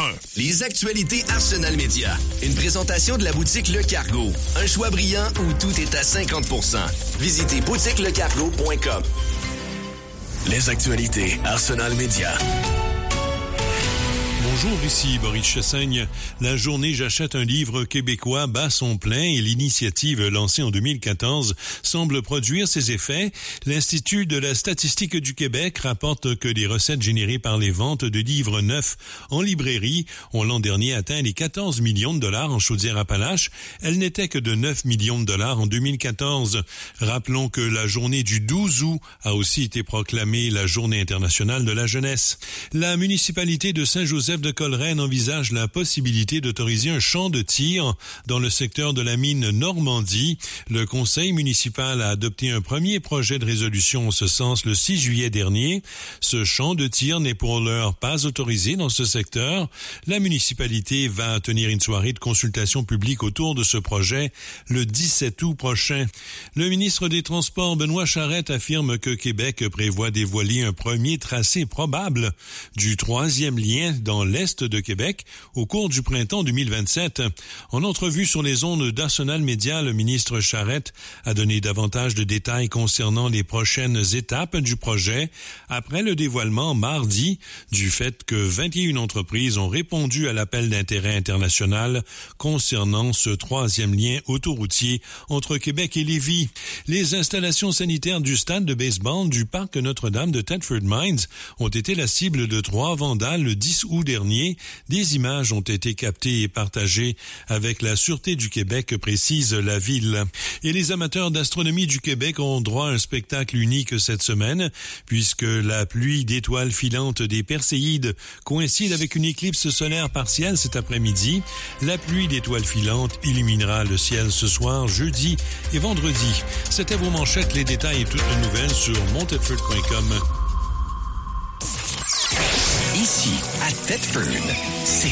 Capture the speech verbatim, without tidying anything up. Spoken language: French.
un. Les actualités Arsenal Média. Une présentation de la boutique Le Cargo. Un choix brillant où tout est à cinquante pour cent. Visitez boutique le cargo point com. Les actualités Arsenal Média. Bonjour, ici Boris Chassagne. La journée J'achète un livre québécois bat son plein et l'initiative lancée en deux mille quatorze semble produire ses effets. L'Institut de la statistique du Québec rapporte que les recettes générées par les ventes de livres neufs en librairie ont l'an dernier atteint les quatorze millions de dollars en Chaudière-Appalaches. Elles n'étaient que de neuf millions de dollars en deux mille quatorze. Rappelons que la journée du douze août a aussi été proclamée la Journée internationale de la jeunesse. La municipalité de Saint-Joseph de Coleraine envisage la possibilité d'autoriser un champ de tir dans le secteur de la mine Normandie. Le conseil municipal a adopté un premier projet de résolution en ce sens le six juillet dernier. Ce champ de tir n'est pour l'heure pas autorisé dans ce secteur. La municipalité va tenir une soirée de consultation publique autour de ce projet le dix-sept août prochain. Le ministre des Transports, Benoît Charette, affirme que Québec prévoit dévoiler un premier tracé probable du troisième lien dans l'Est de Québec au cours du printemps deux mille vingt-sept. En entrevue sur les ondes d'Arsenal Média, le ministre Charette a donné davantage de détails concernant les prochaines étapes du projet après le dévoilement mardi du fait que vingt et une entreprises ont répondu à l'appel d'intérêt international concernant ce troisième lien autoroutier entre Québec et Lévis. Les installations sanitaires du stade de baseball du parc Notre-Dame de Thetford Mines ont été la cible de trois vandales le dix août dernier. Des images ont été captées et partagées avec la Sûreté du Québec, précise la ville. Et les amateurs d'astronomie du Québec ont droit à un spectacle unique cette semaine, puisque la pluie d'étoiles filantes des Perséides coïncide avec une éclipse solaire partielle cet après-midi. La pluie d'étoiles filantes illuminera le ciel ce soir, jeudi et vendredi. C'était vos manchettes, les détails et toutes les nouvelles sur mon thetford point com. Ici, à Thetford, c'est